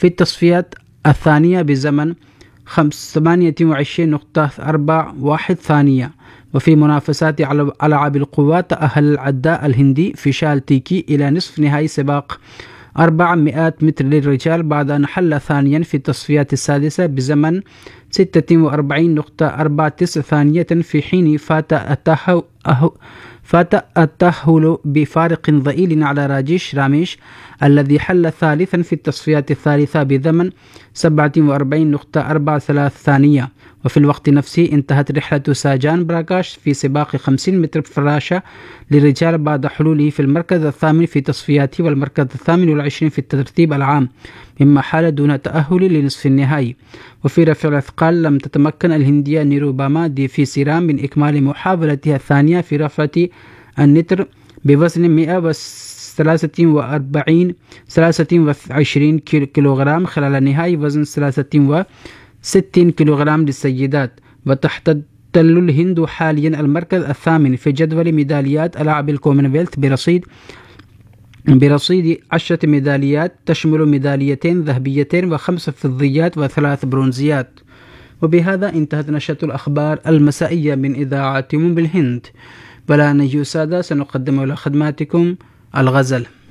في التصفيات الثانية بزمن 28.41 ثانية. وفي منافسات ألعاب القوى تأهل العداء الهندي فيشال تيكي إلى نصف نهائي سباق 400 متر للرجال بعد أن حل ثانيا في التصفيات السادسة بزمن 46.49 ثانية، في حين فات التأهل بفارق ضئيل على راجيش راميش الذي حل ثالثا في التصفيات الثالثة بزمن 47.43 ثانية. وفي الوقت نفسه انتهت رحلة ساجان براكاش في سباق 50 متر فراشة للرجال بعد حلوله في المركز الثامن في تصفياته والمركز 28 في الترتيب العام، مما حال دون تأهل لنصف النهائي. وفي رفع الأثقال لم تتمكن الهندية نيروباما دي في سيرام من إكمال محاولتها الثانية في رفعة النتر بوزن 123 كيلوغرام خلال نهائي وزن 63 كيلوغرام للسيدات. وتحتل الهند حاليا المركز الثامن في جدول ميداليات ألعاب الكومنولث برصيد 10 ميداليات تشمل ميداليتين ذهبيتين و5 فضيات و3 برونزيات. وبهذا انتهت نشرة الأخبار المسائية من إذاعة بالهند. ولا نجي سادة، سنقدم إلى خدماتكم الغزل.